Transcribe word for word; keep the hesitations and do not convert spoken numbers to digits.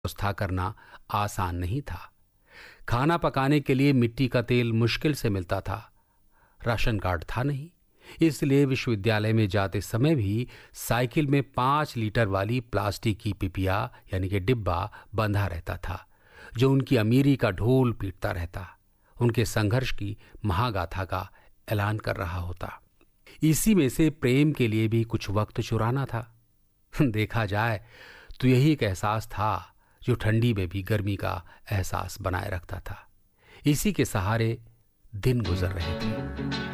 व्यवस्था करना आसान नहीं था। खाना पकाने के लिए मिट्टी का तेल मुश्किल से मिलता था। राशन कार्ड था नहीं, इसलिए विश्वविद्यालय में जाते समय भी साइकिल में पांच लीटर वाली प्लास्टिक की पिपिया यानी कि डिब्बा बंधा रहता था, जो उनकी अमीरी का ढोल पीटता रहता, उनके संघर्ष की महागाथा का ऐलान कर रहा होता। इसी में से प्रेम के लिए भी कुछ वक्त चुराना था। देखा जाए तो यही एक एहसास था जो ठंडी में भी गर्मी का एहसास बनाए रखता था। इसी के सहारे दिन गुजर रहे थे।